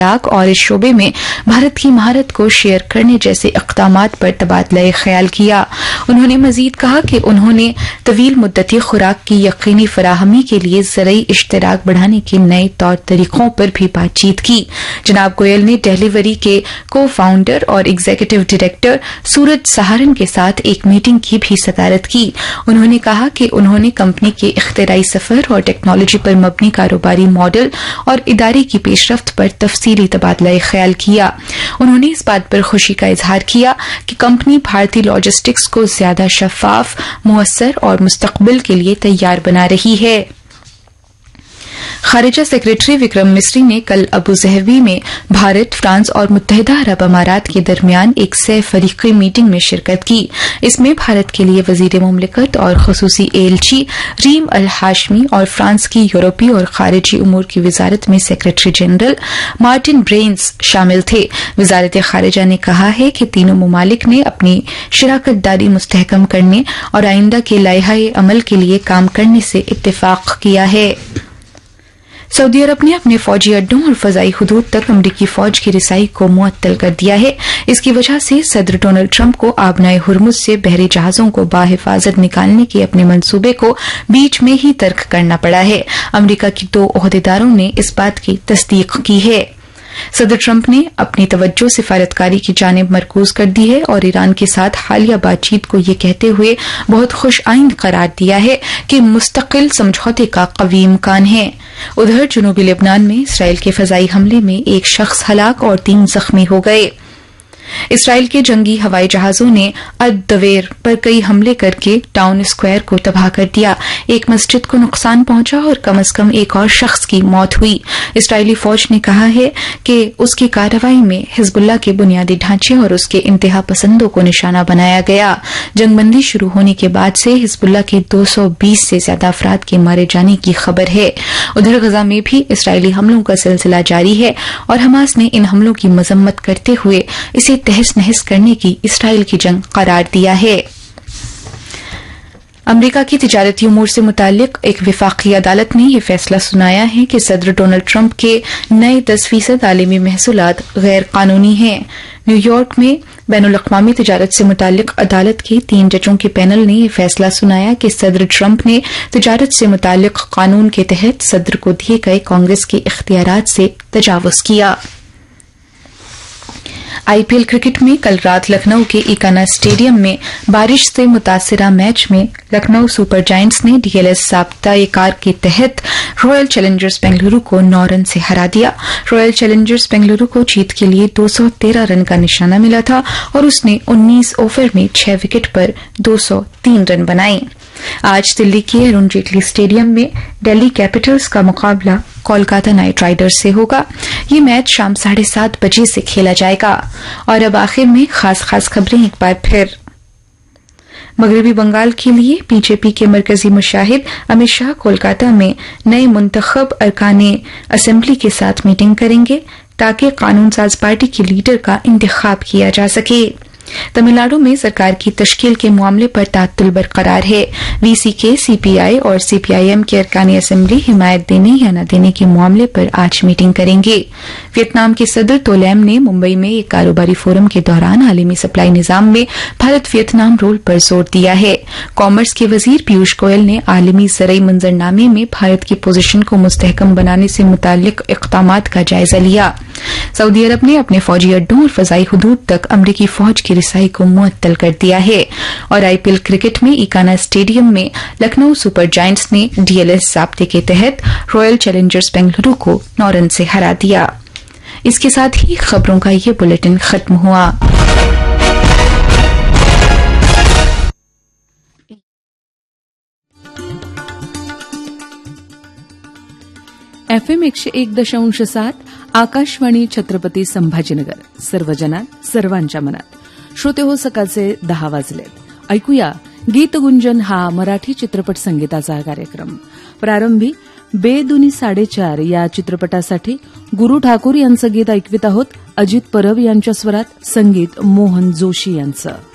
और इस शोबे में भारत की महारत को शेयर करने जैसे इक़दामात पर तबादला ख्याल किया। उन्होंने मजीद कहा कि उन्होंने तवील मुद्दती खुराक की यकीनी फराहमी के लिए ज़रई इश्तराक बढ़ाने के नए तौर तरीकों पर भी बातचीत की। जनाब गोयल ने डेलीवरी के को फाउंडर और एग्जीक्यूटिव डायरेक्टर सूरज सहारन के साथ एक मीटिंग की भी सदारत की। उन्होंने कहा कि उन्होंने कंपनी के इख्तिराई सफर और टेक्नोलॉजी पर मबनी कारोबारी मॉडल और इदारे की पेशरफ्त पर तफसीली तबादला ख्याल किया। उन्होंने इस बात पर खुशी का इजहार किया कि कंपनी भारतीय लॉजिस्टिक्स को ज्यादा शफाफ, मुअस्सर और मुस्तकबिल के लिए तैयार बना रही है। खारिजा सेक्रेटरी विक्रम मिस्री ने कल अबू ज़हबी में भारत, फ्रांस और मुत्तहिदा अरब अमारात के दरमियान एक सह फरीकी मीटिंग में शिरकत की। इसमें भारत के लिए वजीर मुमलिकत और खुसूसी एलची रीम अल हाशमी और फ्रांस की यूरोपीय और खारिजी उमूर की वजारत में सेक्रेटरी जनरल मार्टिन ब्रेन्स शामिल थे। वजारत खारिजा ने कहा है कि तीनों ममालिक ने अपनी शराकतदारी मुस्तहकम करने और आइंदा के लाइहाए अमल के लिए काम करने से इत्तेफाक किया है। सऊदी अरब ने अपने फौजी अड्डों और फजाई हुदूद तक अमरीकी फौज की रिसाई को मुअत्तल कर दिया है। इसकी वजह से सदर डोनाल्ड ट्रंप को आबनाए हुर्मुज से बहरी जहाजों को बाहिफाजत निकालने के अपने मंसूबे को बीच में ही तर्क करना पड़ा है। अमरीका के 2 ओहदेदारों ने इस बात की तस्दीक की है। सदर ट्रंप ने अपनी तवज्जो सिफारतकारी की जानिब मरकूज कर दी है और ईरान के साथ हालिया बातचीत को ये कहते हुए बहुत खुश आइंद करार दिया है कि मुस्तकिल समझौते का कवी इम्कान है। उधर जनूबी लेबनान में इसराइल के फजाई हमले में एक शख्स हलाक और 3 जख्मी हो गए। इसराइल के जंगी हवाई जहाजों ने अद-दवेर पर कई हमले करके टाउन स्क्वायर को तबाह कर दिया। एक मस्जिद को नुकसान पहुंचा और कम से कम एक और शख्स की मौत हुई। इसराइली फौज ने कहा है कि उसकी कार्रवाई में हिजबुल्लाह के बुनियादी ढांचे और उसके इंतहा पसंदों को निशाना बनाया गया। जंगबंदी शुरू होने के बाद से हिजबुल्लाह के 220 से ज्यादा अफराद के मारे जाने की खबर है। उधर गजा में भी इसराइली हमलों का सिलसिला जारी है और हमास ने इन हमलों की मजम्मत करते हुए इसे तहस नहस करने की इसराइल की जंग करार दिया है। अमरीका की तिजारती उमूर से मुताल्लिक एक विफाकी अदालत ने यह फैसला सुनाया है कि सदर डोनाल्ड ट्रंप के नए 10% आलमी महसूलात गैर कानूनी हैं। न्यूयॉर्क में बैनुल-अक़वामी तिजारत से मुताल्लिक अदालत के 3 जजों के पैनल ने यह फैसला सुनाया कि सदर ट्रंप ने तिजारत से मुताल्लिक कानून के तहत सदर को दिए गए कांग्रेस के इख्तियारात से तजावुज़ किया। आईपीएल क्रिकेट में कल रात लखनऊ के इकाना स्टेडियम में बारिश से मुतासिरा मैच में लखनऊ सुपर जायंट्स ने डीएलएस ज़ाब्ता-ए-कार के तहत रॉयल चैलेंजर्स बेंगलुरु को 9 रन से हरा दिया। रॉयल चैलेंजर्स बेंगलुरु को जीत के लिए 213 रन का निशाना मिला था और उसने 19 ओवर में 6 विकेट पर 203 रन बनाए। आज दिल्ली के अरुण जेटली स्टेडियम में दिल्ली कैपिटल्स का मुकाबला कोलकाता नाइट राइडर्स से होगा। ये मैच शाम 7:30 बजे से खेला जाएगा। और अब आखिर में खास खबरें एक बार फिर। मगरबी बंगाल के लिए बीजेपी के मरकजी मुशाहिद अमित शाह कोलकाता में नए मुंतखब अरकाने असेंबली के साथ मीटिंग करेंगे ताकि कानून साज पार्टी के लीडर का इंतखाब किया जा सके। तमिलनाडु में सरकार की तश्कील के मामले पर तात्तुल बरकरार है। वीसीके, सीपीआई और सीपीआईएम के अरकानी असेंबली हिमायत देने या न देने के मामले पर आज मीटिंग करेंगे। वियतनाम के सदर तोलैम ने मुंबई में एक कारोबारी फोरम के दौरान आलमी सप्लाई निजाम में भारत वियतनाम रोल पर जोर दिया है। कॉमर्स के वजीर पीयूष गोयल ने आलमी ज़रई मंजरनामे में भारत की पोजीशन को मुस्तहकम बनाने से मुताल्लिक इक़दामात का जायजा लिया। सऊदी अरब ने अपने फौजी अड्डों और फजाई हुदूद तक अमरीकी फौज की रिसाई को मुअत्तल कर दिया है। और आईपीएल क्रिकेट में इकाना स्टेडियम में लखनऊ सुपर जायंट्स ने डीएलएस ज़ाब्ते के तहत रॉयल चैलेंजर्स बेंगलुरु को 9 रन से हरा दिया। इसके साथ ही खबरों का ये बुलेटिन खत्म हुआ। FM 101.7 आकाशवाणी छत्रपती संभाजीनगर, सर्वजनात सर्वांच्या मनात. श्रोते हो, सकाळचे 10 वाजलेत. ऐकूया गीतगुंजन हा मराठी चित्रपट संगीताचा कार्यक्रम. प्रारंभी बेदुनी 4.5 या चित्रपटासाठी गुरु ठाकूर यांचं गीत ऐकवित आहोत. अजित परब यांच्या स्वरात, संगीत मोहन जोशी यांचं.